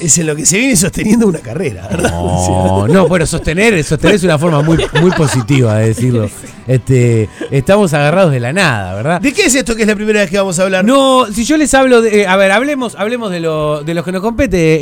es en lo que se viene sosteniendo una carrera, ¿verdad? No, bueno, sostener es una forma muy positiva de decirlo. Estamos agarrados de la nada, ¿verdad? ¿De qué es esto que es la primera vez que vamos a hablar? No, si yo les hablo de... hablemos de lo que nos compete.